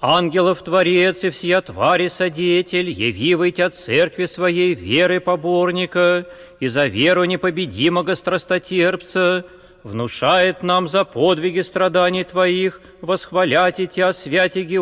Ангелов Творец и всея твари Содетель, явивый Тя церкви своей веры поборника и за веру непобедимого страстотерпца, внушает нам за подвиги страданий Твоих восхвалять и Тя, святиги